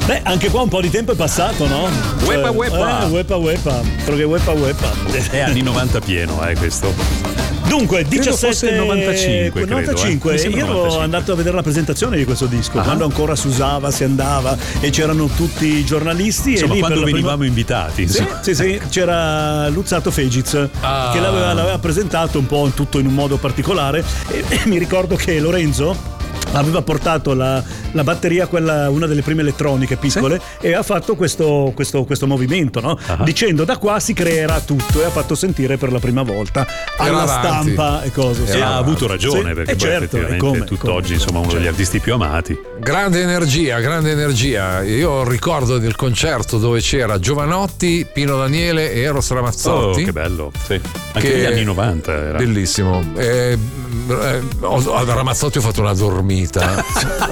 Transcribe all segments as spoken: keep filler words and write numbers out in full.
Beh, anche qua un po' di tempo è passato, no? Uepa uepa. Eh, uepa uepa. Perché uepa uepa. È anni novanta pieno, eh, questo. Dunque, Credo diciassette fosse il novantacinque, novantacinque. credo, eh. Mi Io sembra ero novantacinque. andato a vedere la presentazione di questo disco, Ah. quando ancora si usava, si andava e c'erano tutti i giornalisti. Insomma, e lì quando per la venivamo prima... invitati. Sì, insomma. sì, sì, c'era Luzzato Fegiz Ah. che l'aveva, l'aveva presentato un po' tutto in un modo particolare e, e mi ricordo che Lorenzo aveva portato la, la batteria, quella, una delle prime elettroniche piccole, sì, e ha fatto questo, questo, questo movimento, no? Uh-huh. Dicendo da qua si creerà tutto, e ha fatto sentire per la prima volta alla avanti. stampa e cose. E ha avuto ragione, sì, perché eh poi certo, effettivamente e come, tutt'oggi come, insomma uno certo. degli artisti più amati. Grande energia, grande energia. Io ricordo del concerto dove c'era Giovanotti, Pino Daniele e Eros Oh, Ramazzotti. che bello, sì. Anche Che- negli anni novanta era. Bellissimo. Eh, eh, ho- a Ramazzotti ho fatto una dormita.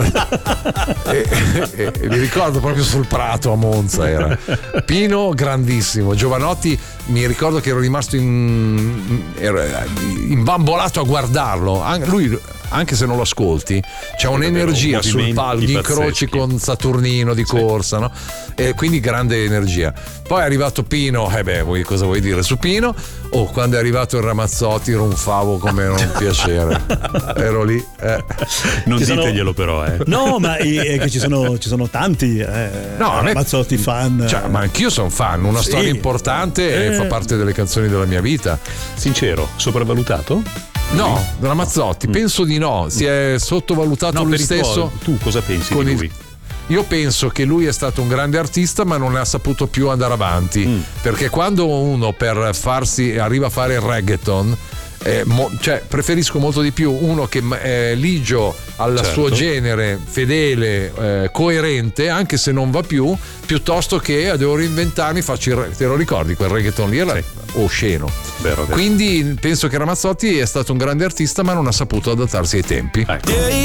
e, e- e mi ricordo proprio sul prato a Monza era. Pino grandissimo, Giovanotti mi ricordo che ero rimasto in, ero imbambolato a guardarlo. An- lui, anche se non lo ascolti, c'è un'energia sul movimenti palco, gli incroci pazzeschi. con Saturnino di corsa, no? E quindi grande energia. Poi è arrivato Pino, eh beh, voi cosa vuoi dire su Pino? Oh, quando è arrivato il Ramazzotti ronfavo come un piacere. Ero lì. Eh. Non Ci sono- diteglielo però, eh. No, ma è che ci sono, ci sono tanti eh, No, a me- Ramazzotti fan. Cioè, ma anch'io sono fan, una Sì. storia importante e Eh. fa parte delle canzoni della mia vita. Sincero, sopravvalutato? No, Ramazzotti, penso di no, si è sottovalutato No, lui per il stesso. tuo- tu cosa pensi con di il- lui? Io penso che lui è stato un grande artista, ma non ne ha saputo più andare avanti. Mm. Perché quando uno per farsi arriva a fare il reggaeton, eh, mo- cioè preferisco molto di più uno che è ligio al Certo. suo genere, fedele, eh, coerente, anche se non va più, piuttosto che "Ah, devo reinventarmi, faccio il re-". Te lo ricordi quel reggaeton lì? Era Sì. osceno. Vero, vero. Quindi penso che Ramazzotti è stato un grande artista, ma non ha saputo adattarsi ai tempi. Ecco.